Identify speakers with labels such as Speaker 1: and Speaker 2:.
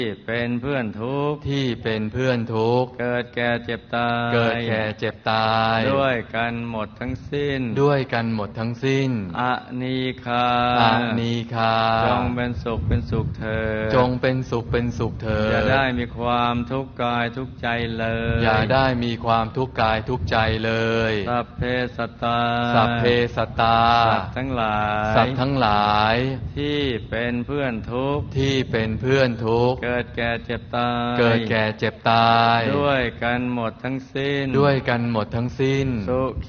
Speaker 1: ที่เป็นเพื่อนทุกข์
Speaker 2: ที่เป็นเพื่อนทุกข์
Speaker 1: เกิดแก่เจ็บตาย
Speaker 2: เกิดแก่เจ็บตาย
Speaker 1: ด้วยกันหมดทั้งสิ้น
Speaker 2: ด้วยกันหมดทั้งสิ้น
Speaker 1: อนีคา
Speaker 2: นีคา
Speaker 1: จงเป็นสุขเป็นสุขเถิด
Speaker 2: จงเป็นสุขเป็นสุขเถิด
Speaker 1: อย่าได้มีความทุกข์กายทุกข์ใจเลย
Speaker 2: อย่าได้มีความทุกข์กายทุกข์ใจเลย
Speaker 1: สัพเพสัตตา
Speaker 2: สัพเพสัตตา
Speaker 1: สัตว์ทั้งหลาย
Speaker 2: สัตว์ทั้งหลาย
Speaker 1: ที่เป็นเพื่อนทุกข์
Speaker 2: ที่เป็นเพื่อนทุกข์
Speaker 1: เกิดแก่เจ็บตาย
Speaker 2: เกิดแก่เจ็บตาย
Speaker 1: ด้วยกันหมดทั้งสิ้น
Speaker 2: ด้วยกันหมดทั้งสิ้น
Speaker 1: สุข